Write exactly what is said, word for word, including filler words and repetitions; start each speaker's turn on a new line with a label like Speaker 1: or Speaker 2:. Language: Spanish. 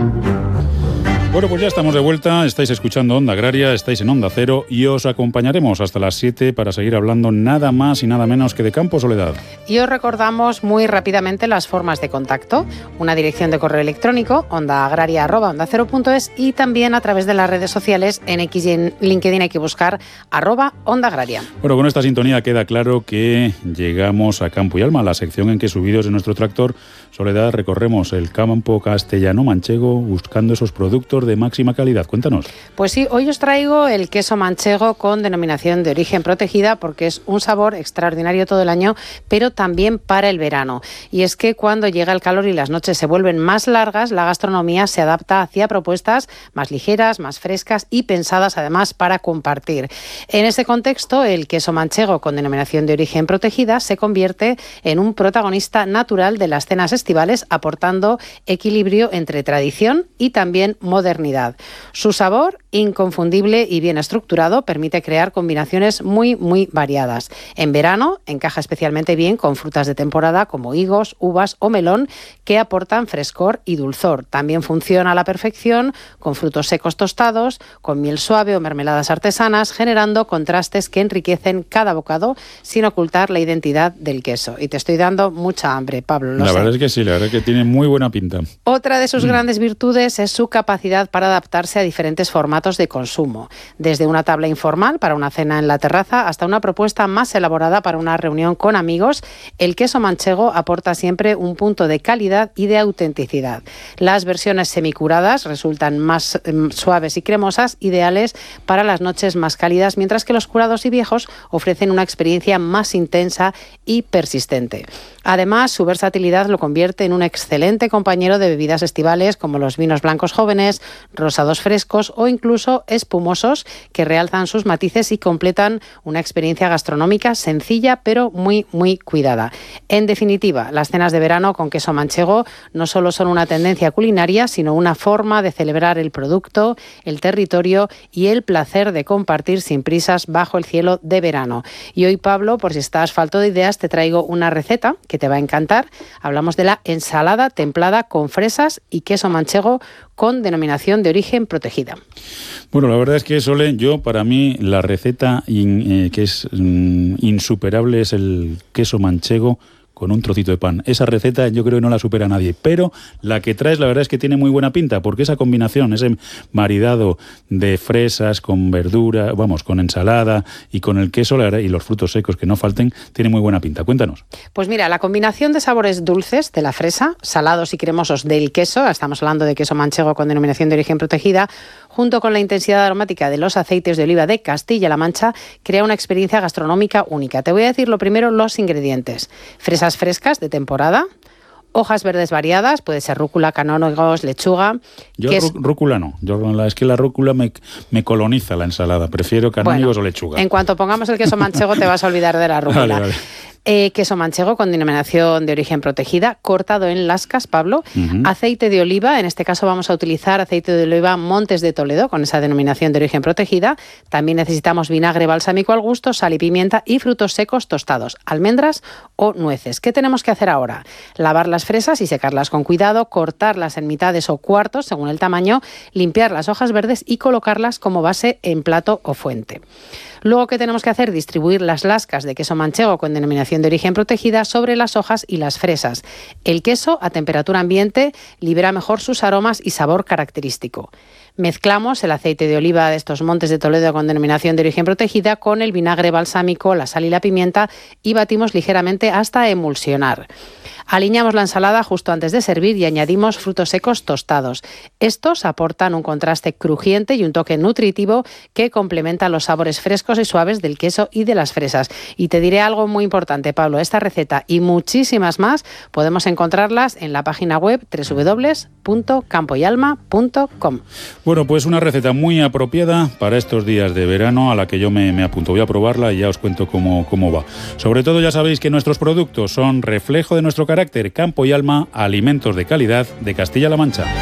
Speaker 1: Bueno, pues ya estamos de vuelta, estáis escuchando Onda Agraria, estáis en Onda Cero y os acompañaremos hasta las siete para seguir hablando nada más y nada menos que de campo, Soledad.
Speaker 2: Y os recordamos muy rápidamente las formas de contacto, una dirección de correo electrónico, ondaagraria arroba onda cero punto es, y también a través de las redes sociales, en X y en LinkedIn hay que buscar arroba Onda Agraria.
Speaker 1: Bueno, con esta sintonía queda claro que llegamos a Campo y Alma, la sección en que subidos en nuestro tractor, Soledad, recorremos el campo castellano-manchego buscando esos productos de máxima calidad. Cuéntanos.
Speaker 2: Pues sí, hoy os traigo el queso manchego con denominación de origen protegida porque es un sabor extraordinario todo el año, pero también para el verano. Y es que cuando llega el calor y las noches se vuelven más largas, la gastronomía se adapta hacia propuestas más ligeras, más frescas y pensadas además para compartir. En ese contexto, el queso manchego con denominación de origen protegida se convierte en un protagonista natural de las cenas estivales, aportando equilibrio entre tradición y también modernidad. Su sabor, inconfundible y bien estructurado, permite crear combinaciones muy, muy variadas. En verano encaja especialmente bien con frutas de temporada como higos, uvas o melón, que aportan frescor y dulzor. También funciona a la perfección con frutos secos tostados, con miel suave o mermeladas artesanas, generando contrastes que enriquecen cada bocado sin ocultar la identidad del queso. Y te estoy dando mucha hambre, Pablo. Lo
Speaker 1: la
Speaker 2: sé.
Speaker 1: verdad es que sí, la verdad es que tiene muy buena pinta.
Speaker 2: Otra de sus mm. grandes virtudes es su capacidad para adaptarse a diferentes formatos de consumo, desde una tabla informal para una cena en la terraza hasta una propuesta más elaborada para una reunión con amigos. El queso manchego aporta siempre un punto de calidad y de autenticidad. Las versiones semicuradas resultan más eh, suaves y cremosas, ideales para las noches más cálidas, mientras que los curados y viejos ofrecen una experiencia más intensa y persistente. Además, su versatilidad lo convierte en un excelente compañero de bebidas estivales como los vinos blancos jóvenes, rosados frescos o incluso espumosos, que realzan sus matices y completan una experiencia gastronómica sencilla pero muy, muy cuidada. En definitiva, las cenas de verano con queso manchego no solo son una tendencia culinaria, sino una forma de celebrar el producto, el territorio y el placer de compartir sin prisas bajo el cielo de verano. Y hoy, Pablo, por si estás falto de ideas, te traigo una receta que te va a encantar. Hablamos de la ensalada templada con fresas y queso manchego con denominación de origen protegida.
Speaker 1: Bueno, la verdad es que, Sole, yo, para mí, la receta in, eh, que es mm, insuperable es el queso manchego con un trocito de pan. Esa receta yo creo que no la supera nadie, pero la que traes la verdad es que tiene muy buena pinta, porque esa combinación, ese maridado de fresas con verdura, vamos, con ensalada y con el queso la verdad, y los frutos secos que no falten, tiene muy buena pinta. Cuéntanos.
Speaker 2: Pues mira, la combinación de sabores dulces de la fresa, salados y cremosos del queso, estamos hablando de queso manchego con denominación de origen protegida, junto con la intensidad aromática de los aceites de oliva de Castilla-La Mancha, crea una experiencia gastronómica única. Te voy a decir lo primero, los ingredientes. Fresas frescas de temporada, hojas verdes variadas, puede ser rúcula, canónigos, lechuga.
Speaker 1: Yo rú, es... rúcula no, yo, la, es que la rúcula me, me coloniza la ensalada, prefiero canónigos bueno, o lechuga.
Speaker 2: En cuanto pongamos el queso manchego te vas a olvidar de la rúcula. Vale, vale. Eh, queso manchego con denominación de origen protegida, cortado en lascas, Pablo. Uh-huh. Aceite de oliva, en este caso vamos a utilizar aceite de oliva Montes de Toledo, con esa denominación de origen protegida. También necesitamos vinagre balsámico al gusto, sal y pimienta y frutos secos tostados, almendras o nueces. ¿Qué tenemos que hacer ahora? Lavar las fresas y secarlas con cuidado, cortarlas en mitades o cuartos según el tamaño, limpiar las hojas verdes y colocarlas como base en plato o fuente. Luego, ¿qué tenemos que hacer? Distribuir las lascas de queso manchego con denominación de origen protegida sobre las hojas y las fresas. El queso a temperatura ambiente libera mejor sus aromas y sabor característico. Mezclamos el aceite de oliva de estos Montes de Toledo con denominación de origen protegida con el vinagre balsámico, la sal y la pimienta y batimos ligeramente hasta emulsionar. Aliñamos la ensalada justo antes de servir y añadimos frutos secos tostados. Estos aportan un contraste crujiente y un toque nutritivo que complementa los sabores frescos y suaves del queso y de las fresas. Y te diré algo muy importante, Pablo, esta receta y muchísimas más podemos encontrarlas en la página web doble u doble u doble u punto campo y alma punto com.
Speaker 1: Bueno, pues una receta muy apropiada para estos días de verano a la que yo me, me apunto. Voy a probarla y ya os cuento cómo, cómo va. Sobre todo ya sabéis que nuestros productos son reflejo de nuestro carácter. Campo y Alma, alimentos de calidad de Castilla-La Mancha.